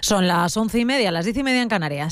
Son las 11:30, las 10:30 en Canarias.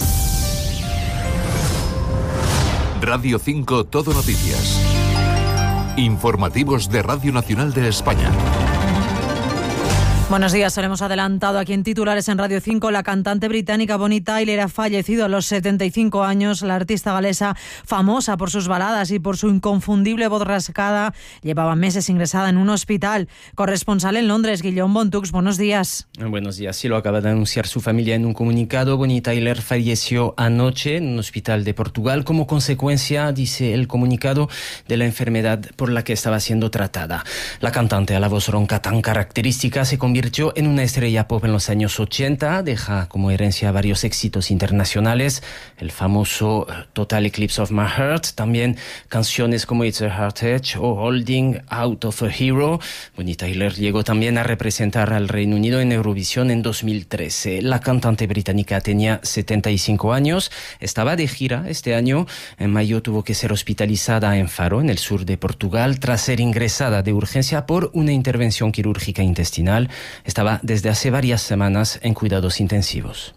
Radio 5 Todo Noticias. Informativos de Radio Nacional de España. Buenos días, hemos adelantado aquí en titulares en Radio 5. La cantante británica Bonnie Tyler ha fallecido a los 75 años. La artista galesa, famosa por sus baladas y por su inconfundible voz rascada, llevaba meses ingresada en un hospital. Corresponsal en Londres, Guillaume Bontux, buenos días. Buenos días. Sí, lo acaba de anunciar su familia en un comunicado. Bonnie Tyler falleció anoche en un hospital de Portugal como consecuencia, dice el comunicado, de la enfermedad por la que estaba siendo tratada. La cantante, a la voz ronca tan característica, se convirtió en una estrella pop en los años 80, deja como herencia varios éxitos internacionales, el famoso Total Eclipse of My Heart, también canciones como It's a Heart Edge o Holding Out of a Hero. Bonnie Tyler llegó también a representar al Reino Unido en Eurovisión en 2013. La cantante británica tenía 75 años, estaba de gira este año. En mayo tuvo que ser hospitalizada en Faro, en el sur de Portugal, tras ser ingresada de urgencia por una intervención quirúrgica intestinal. Estaba desde hace varias semanas en cuidados intensivos.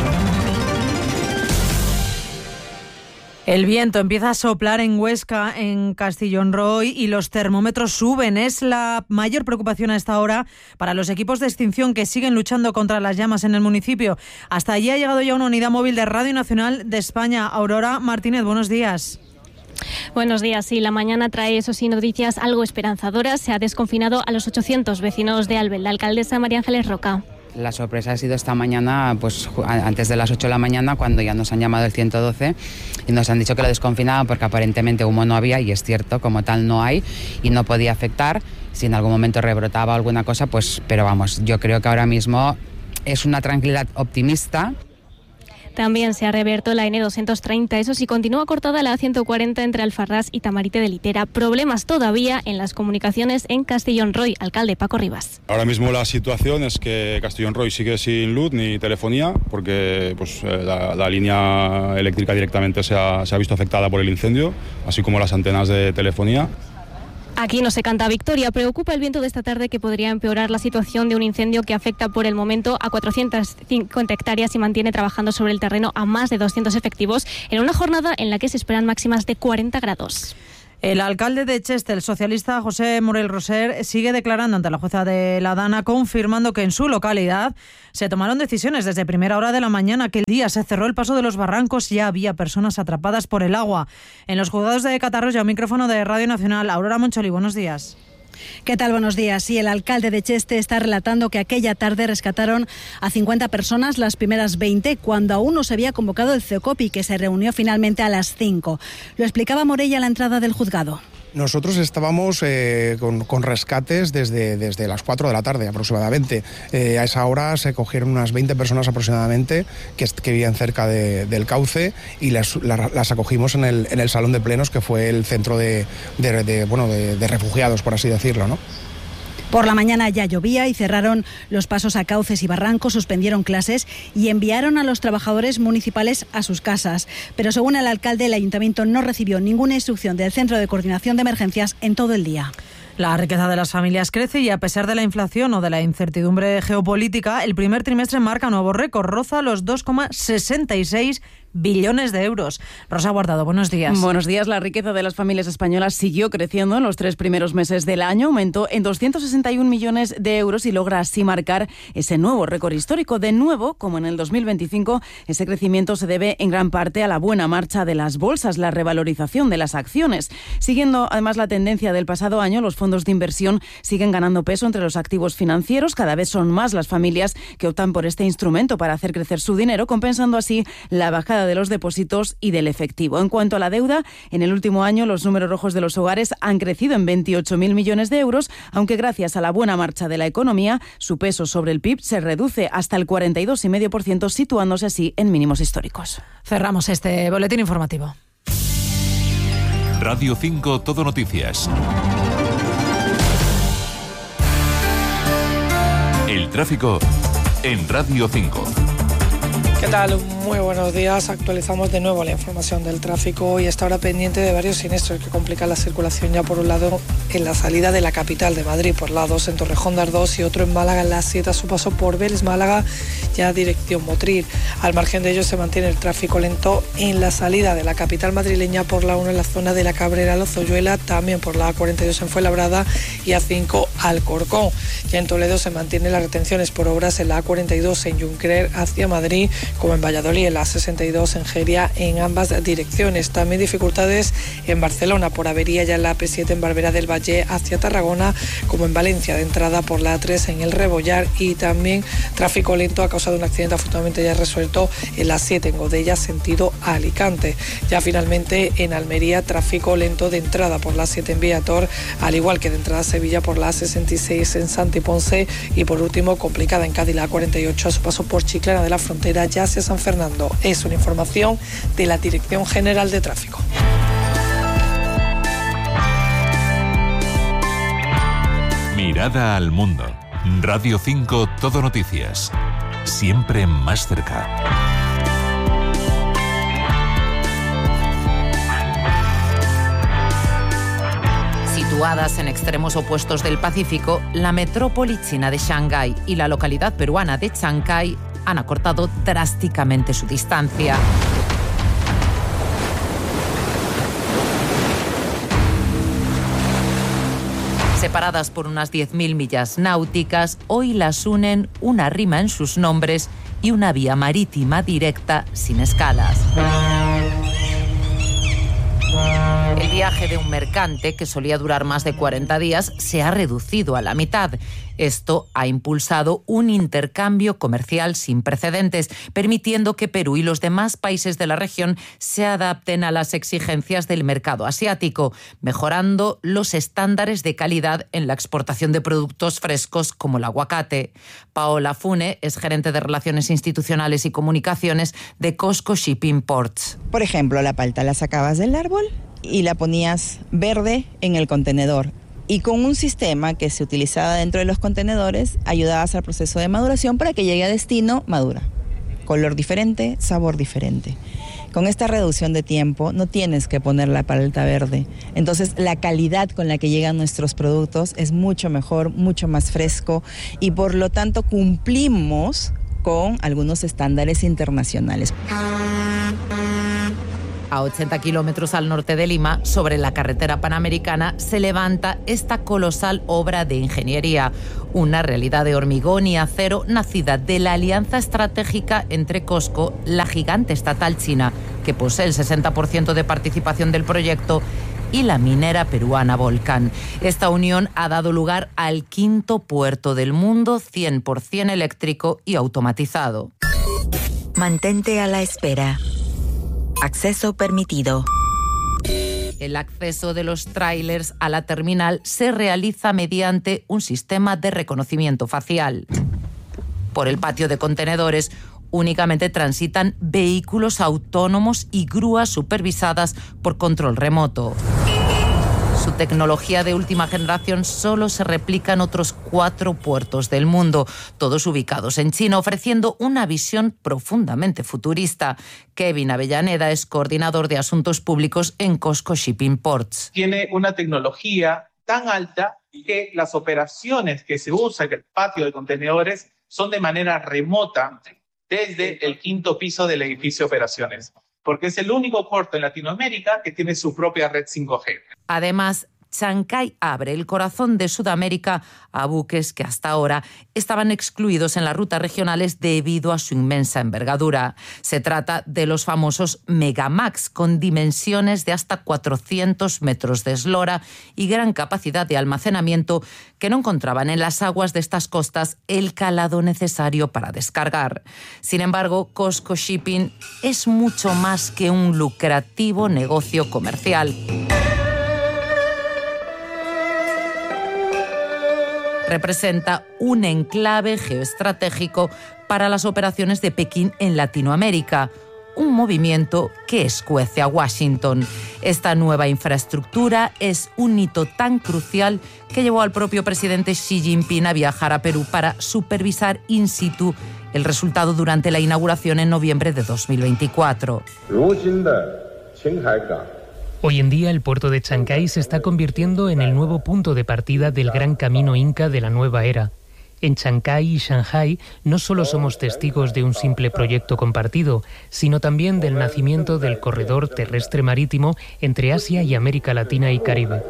El viento empieza a soplar en Huesca, en Castellón-Roy, y los termómetros suben. Es la mayor preocupación a esta hora para los equipos de extinción que siguen luchando contra las llamas en el municipio. Hasta allí ha llegado ya una unidad móvil de Radio Nacional de España. Aurora Martínez, buenos días. Buenos días. Sí, la mañana trae, eso sí, noticias algo esperanzadoras. Se ha desconfinado a los 800 vecinos de Albel. La alcaldesa María Ángeles Roca. La sorpresa ha sido esta mañana, pues antes de las 8 de la mañana, cuando ya nos han llamado el 112 y nos han dicho que lo desconfinaban porque aparentemente humo no había, y es cierto, como tal no hay y no podía afectar. Si en algún momento rebrotaba alguna cosa, pues, pero vamos, yo creo que ahora mismo es una tranquilidad optimista. También se ha reabierto la N230, eso sí, continúa cortada la A140 entre Alfarrás y Tamarite de Litera. Problemas todavía en las comunicaciones en Castellón-Roy. Alcalde Paco Rivas. Ahora mismo la situación es que Castellón-Roy sigue sin luz ni telefonía, porque pues, la línea eléctrica directamente se ha visto afectada por el incendio, así como las antenas de telefonía. Aquí no se canta victoria. Preocupa el viento de esta tarde, que podría empeorar la situación de un incendio que afecta por el momento a 450 hectáreas y mantiene trabajando sobre el terreno a más de 200 efectivos en una jornada en la que se esperan máximas de 40 grados. El alcalde de Cheste, el socialista José Morel Roser, sigue declarando ante la jueza de la Dana, confirmando que en su localidad se tomaron decisiones desde primera hora de la mañana. Aquel día se cerró el paso de los barrancos y ya había personas atrapadas por el agua. En los juzgados de Catarroya, micrófono de Radio Nacional, Aurora Moncholi, buenos días. ¿Qué tal? Buenos días. Sí, el alcalde de Cheste está relatando que aquella tarde rescataron a 50 personas, las primeras 20, cuando aún no se había convocado el CEOCOPI, que se reunió finalmente a las 5. Lo explicaba Morella a la entrada del juzgado. Nosotros estábamos con rescates desde las 4 de la tarde aproximadamente. A esa hora se cogieron unas 20 personas aproximadamente que vivían cerca del cauce, y las acogimos en el salón de plenos, que fue el centro de refugiados, por así decirlo, ¿no? Por la mañana ya llovía y cerraron los pasos a cauces y barrancos, suspendieron clases y enviaron a los trabajadores municipales a sus casas. Pero según el alcalde, el ayuntamiento no recibió ninguna instrucción del Centro de Coordinación de Emergencias en todo el día. La riqueza de las familias crece y, a pesar de la inflación o de la incertidumbre geopolítica, el primer trimestre marca nuevo récord, roza los 2,66 billones de euros. Rosa Guardado, buenos días. Buenos días. La riqueza de las familias españolas siguió creciendo en los 3 primeros meses del año, aumentó en 261 millones de euros y logra así marcar ese nuevo récord histórico. De nuevo, como en el 2025, ese crecimiento se debe en gran parte a la buena marcha de las bolsas, la revalorización de las acciones. Siguiendo además la tendencia del pasado año, los fondos de inversión siguen ganando peso entre los activos financieros. Cada vez son más las familias que optan por este instrumento para hacer crecer su dinero, compensando así la bajada de los depósitos y del efectivo. En cuanto a la deuda, en el último año los números rojos de los hogares han crecido en 28.000 millones de euros, aunque gracias a la buena marcha de la economía, su peso sobre el PIB se reduce hasta el 42,5%, situándose así en mínimos históricos. Cerramos este boletín informativo. Radio 5 Todo Noticias. El tráfico en Radio 5. ¿Qué tal? Muy buenos días. Actualizamos de nuevo la información del tráfico y está ahora pendiente de varios siniestros que complican la circulación ya por un lado en la salida de la capital de Madrid, por la 2 en Torrejón de Ardoz y otro en Málaga en la 7 a su paso por Vélez Málaga ya dirección Motril. Al margen de ello se mantiene el tráfico lento en la salida de la capital madrileña por la 1 en la zona de la Cabrera Lozoyuela, también por la A42 en Fuenlabrada y A5 Alcorcón. Ya en Toledo se mantienen las retenciones por obras en la A42 en Junquerer hacia Madrid, como en Valladolid, en la A62 en Geria, en ambas direcciones. También dificultades en Barcelona por avería ya en la AP7 en Barberá del Valle hacia Tarragona, como en Valencia de entrada por la A3 en el Rebollar, y también tráfico lento a causa de un accidente afortunadamente ya resuelto en la 7 en Godella sentido a Alicante. Ya finalmente en Almería tráfico lento de entrada por la 7 en Viator, al igual que de entrada a Sevilla por la A66 en Santi Ponce, y por último complicada en Cádiz la A48 a su paso por Chiclana de la Frontera ya hacia San Fernando. Es una información de la Dirección General de Tráfico. Mirada al mundo. Radio 5 Todo Noticias. Siempre más cerca. Situadas en extremos opuestos del Pacífico, la metrópoli china de Shanghái y la localidad peruana de Chancay han acortado drásticamente su distancia. Separadas por unas 10.000 millas náuticas, hoy las unen una rima en sus nombres y una vía marítima directa sin escalas. El viaje de un mercante, que solía durar más de 40 días, se ha reducido a la mitad. Esto ha impulsado un intercambio comercial sin precedentes, permitiendo que Perú y los demás países de la región se adapten a las exigencias del mercado asiático, mejorando los estándares de calidad en la exportación de productos frescos como el aguacate. Paola Fune es gerente de Relaciones Institucionales y Comunicaciones de Costco Shipping Ports. Por ejemplo, la palta la sacabas del árbol y la ponías verde en el contenedor. Y con un sistema que se utilizaba dentro de los contenedores, ayudabas al proceso de maduración para que llegue a destino madura. Color diferente, sabor diferente. Con esta reducción de tiempo no tienes que poner la paleta verde. Entonces la calidad con la que llegan nuestros productos es mucho mejor, mucho más fresco, y por lo tanto cumplimos con algunos estándares internacionales. A 80 kilómetros al norte de Lima, sobre la carretera panamericana, se levanta esta colosal obra de ingeniería. Una realidad de hormigón y acero nacida de la alianza estratégica entre Costco, la gigante estatal china, que posee el 60% de participación del proyecto, y la minera peruana Volcán. Esta unión ha dado lugar al quinto puerto del mundo 100% eléctrico y automatizado. Mantente a la espera. Acceso permitido. El acceso de los tráilers a la terminal se realiza mediante un sistema de reconocimiento facial. Por el patio de contenedores únicamente transitan vehículos autónomos y grúas supervisadas por control remoto. Su tecnología de última generación solo se replica en otros 4 puertos del mundo, todos ubicados en China, ofreciendo una visión profundamente futurista. Kevin Avellaneda es coordinador de asuntos públicos en Costco Shipping Ports. Tiene una tecnología tan alta que las operaciones que se usan en el patio de contenedores son de manera remota desde el 5º piso del edificio de operaciones, porque es el único puerto en Latinoamérica que tiene su propia red 5G. Además, Chancay abre el corazón de Sudamérica a buques que hasta ahora estaban excluidos en las rutas regionales debido a su inmensa envergadura. Se trata de los famosos Megamax, con dimensiones de hasta 400 metros de eslora y gran capacidad de almacenamiento, que no encontraban en las aguas de estas costas el calado necesario para descargar. Sin embargo, Costco Shipping es mucho más que un lucrativo negocio comercial. Representa un enclave geoestratégico para las operaciones de Pekín en Latinoamérica, un movimiento que escuece a Washington. Esta nueva infraestructura es un hito tan crucial que llevó al propio presidente Xi Jinping a viajar a Perú para supervisar in situ el resultado durante la inauguración en noviembre de 2024. Hoy en día el puerto de Chancay se está convirtiendo en el nuevo punto de partida del gran camino inca de la nueva era. En Chancay y Shanghái no solo somos testigos de un simple proyecto compartido, sino también del nacimiento del corredor terrestre marítimo entre Asia y América Latina y Caribe.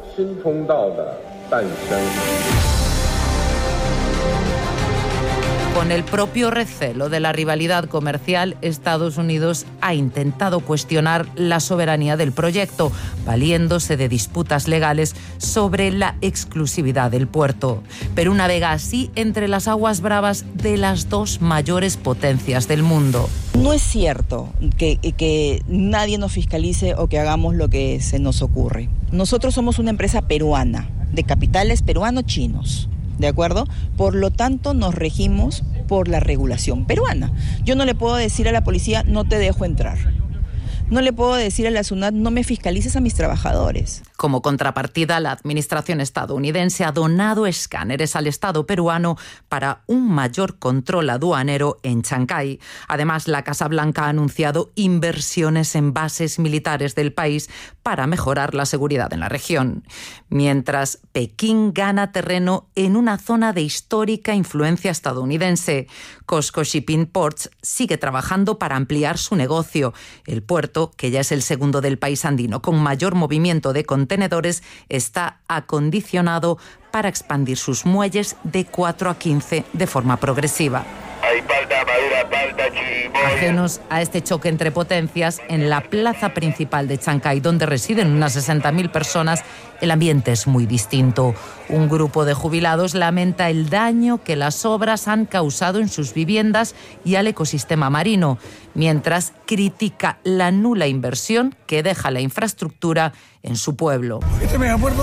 Con el propio recelo de la rivalidad comercial, Estados Unidos ha intentado cuestionar la soberanía del proyecto, valiéndose de disputas legales sobre la exclusividad del puerto. Perú navega así entre las aguas bravas de las dos mayores potencias del mundo. No es cierto que nadie nos fiscalice o que hagamos lo que se nos ocurre. Nosotros somos una empresa peruana, de capitales peruano-chinos. ¿De acuerdo? Por lo tanto, nos regimos por la regulación peruana. Yo no le puedo decir a la policía, no te dejo entrar. No le puedo decir a la SUNAT, no me fiscalices a mis trabajadores. Como contrapartida, la administración estadounidense ha donado escáneres al Estado peruano para un mayor control aduanero en Chancay. Además, la Casa Blanca ha anunciado inversiones en bases militares del país para mejorar la seguridad en la región. Mientras Pekín gana terreno en una zona de histórica influencia estadounidense, COSCO Shipping Ports sigue trabajando para ampliar su negocio. El puerto, que ya es el segundo del país andino con mayor movimiento de contenedores, está acondicionado para expandir sus muelles de 4 a 15 de forma progresiva. Ajenos a este choque entre potencias, en la plaza principal de Chancay, donde residen unas 60.000 personas, el ambiente es muy distinto. Un grupo de jubilados lamenta el daño que las obras han causado en sus viviendas y al ecosistema marino, mientras critica la nula inversión que deja la infraestructura en su pueblo. Este megapuerto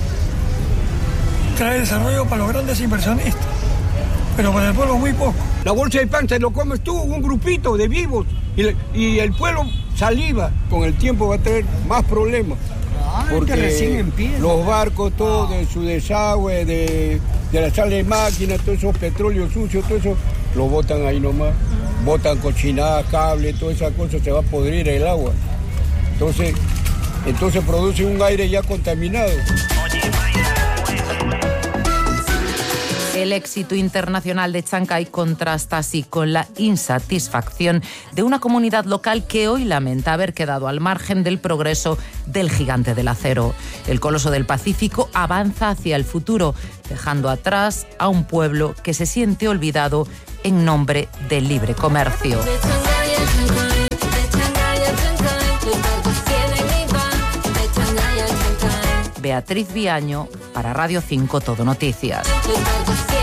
trae desarrollo para los grandes inversionistas, pero para el pueblo muy poco. La bolsa de pan se lo comes tú, un grupito de vivos, y el pueblo saliva. Con el tiempo va a tener más problemas. Porque recién empieza. Los barcos, todo de su desagüe, de la sal de máquina, todos esos petróleos sucios, todo eso, lo botan ahí nomás. Botan cochinadas, cables, toda esa cosa, se va a podrir el agua. Entonces produce un aire ya contaminado. El éxito internacional de Chancay contrasta así con la insatisfacción de una comunidad local que hoy lamenta haber quedado al margen del progreso del gigante del acero. El coloso del Pacífico avanza hacia el futuro, dejando atrás a un pueblo que se siente olvidado en nombre del libre comercio. Beatriz Viaño, para Radio 5 Todo Noticias.